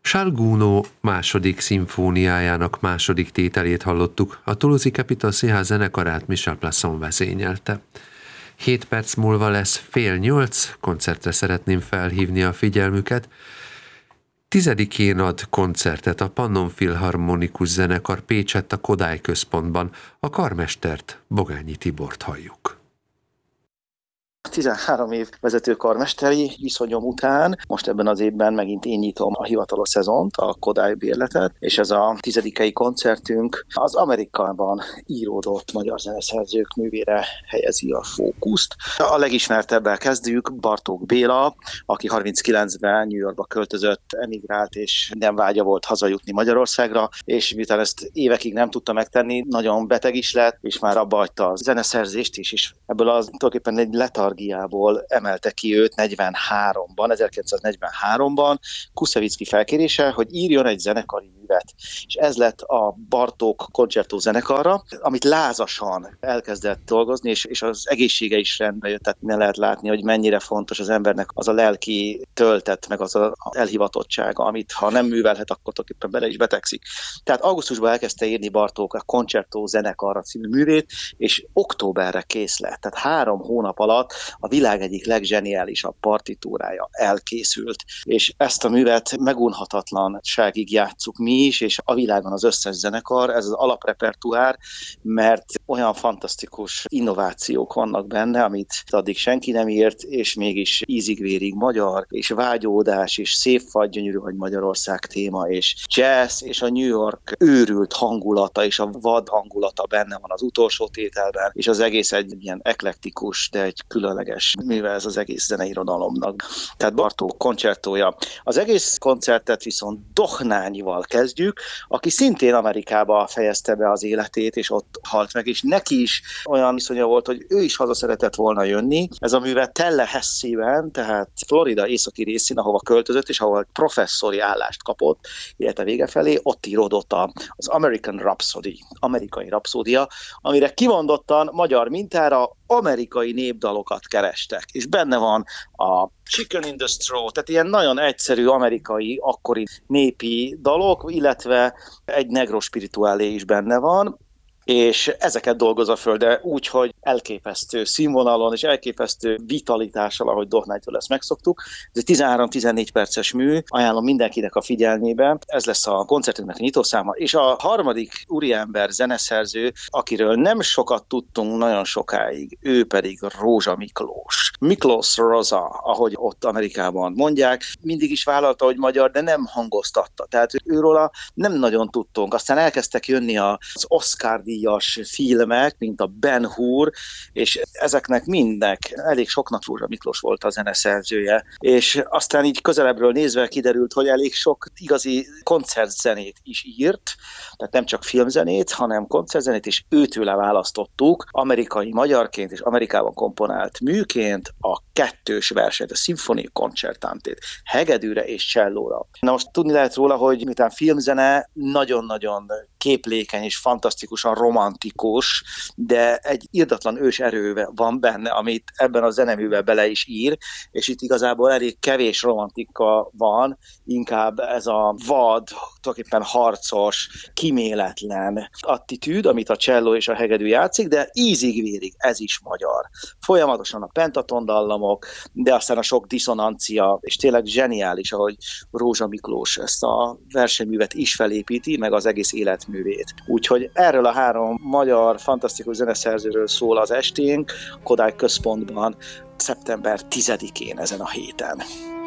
Charles Gounod második szimfóniájának második tételét hallottuk, a Toulouse-i Capitol Színház zenekarát Michel Plasson vezényelte. 7 perc múlva lesz 7:30, koncertre szeretném felhívni a figyelmüket. 10-én ad koncertet a Pannon Filharmonikus Zenekar Pécsett a Kodály Központban. A karmestert, Bogányi Tibort halljuk. 13 év vezető karmesteri viszonyom után most ebben az évben megint én nyitom a hivatalos szezont, a Kodály bérletet, és ez a 10-i koncertünk az Amerikában íródott magyar zeneszerzők művére helyezi a fókuszt. A legismertebbel kezdjük, Bartók Béla, aki 39-ben New Yorkba költözött, emigrált, és nem vágya volt hazajutni Magyarországra, és miután ezt évekig nem tudta megtenni, nagyon beteg is lett, és már abba hagyta a zeneszerzést is, és ebből az tulajdonképpen egy letargiából emelte ki őt 1943-ban Kuszevicki felkérése, hogy írjon egy zenekari művet. És ez lett a Bartók koncertó zenekarra, amit lázasan elkezdett dolgozni, és az egészsége is rendbe jött, tehát ne lehet látni, hogy mennyire fontos az embernek az a lelki töltet, meg az a elhivatottsága, amit ha nem művelhet, akkor tulajdonképpen bele is betegszik. Tehát augusztusban elkezdte írni Bartók a koncertó zenekarra című művét, és októberre kész lett. Tehát 3 hónap alatt a világ egyik leggeniálisabb partitúrája elkészült, és ezt a művet megunhatatlanságig játsszuk mi is, és a világon az összes zenekar, ez az alaprepertuár, mert olyan fantasztikus innovációk vannak benne, amit addig senki nem írt, és mégis ízig-vérig magyar, és vágyódás, és szép vagy, gyönyörű vagy Magyarország téma, és jazz, és a New York őrült hangulata, és a vad hangulata benne van az utolsó tételben, és az egész egy ilyen eklektikus, de egy különleges műve ez az egész zeneirodalomnak. Tehát Bartók koncertója. Az egész koncertet viszont Dohnányival kezdjük, aki szintén Amerikába fejezte be az életét, és ott halt meg, és neki is olyan viszonya volt, hogy ő is haza szeretett volna jönni. Ez a műve Tallahassee-ben, tehát Florida északi részén, ahova költözött, és ahol professzori állást kapott, illetve vége felé, ott íródott az American Rhapsody, amerikai rapszódia, amire kimondottan magyar mintára amerikai népdalokat kerestek, és benne van a Chicken in the Straw, tehát ilyen nagyon egyszerű amerikai akkori népi dalok, illetve egy negro spirituálé is benne van, és ezeket dolgozza föl, de úgy, hogy elképesztő színvonalon és elképesztő vitalitással, ahogy Dohnánytól ezt megszoktuk. Ez egy 13-14 perces mű, ajánlom mindenkinek a figyelmébe. Ez lesz a koncertünknek a nyitószáma. És a harmadik úriember zeneszerző, akiről nem sokat tudtunk nagyon sokáig, ő pedig Rózsa Miklós. Miklós Rosa, ahogy ott Amerikában mondják, mindig is vállalta, hogy magyar, de nem hangoztatta. Tehát őróla nem nagyon tudtunk. Aztán elkezdtek jönni az Oscar-díjas filmek, mint a Ben Hur, és ezeknek mindnek, elég soknak Rózsa Miklós volt a zeneszerzője, és aztán így közelebbről nézve kiderült, hogy elég sok igazi koncertzenét is írt, tehát nem csak filmzenét, hanem koncertzenét, és őtőle választottuk amerikai magyarként és Amerikában komponált műként a 2-s versenyt, a Symphony Concertantét, hegedűre és csellóra. Na most tudni lehet róla, hogy miután filmzene nagyon-nagyon képlékeny és fantasztikusan romantikus, de egy irdatlan ős erő van benne, amit ebben a zeneműben bele is ír, és itt igazából elég kevés romantika van, inkább ez a vad, tulajdonképpen harcos, kíméletlen attitűd, amit a cselló és a hegedű játszik, de ízig-vérig ez is magyar. Folyamatosan a pentaton dallamok, de aztán a sok diszonancia, és tényleg zseniális, ahogy Rózsa Miklós ezt a versenyművet is felépíti, meg az egész életművét. Úgyhogy erről a 3 magyar fantasztikus zeneszerzőről szól az esténk, Kodály Központban, szeptember 10-én ezen a héten.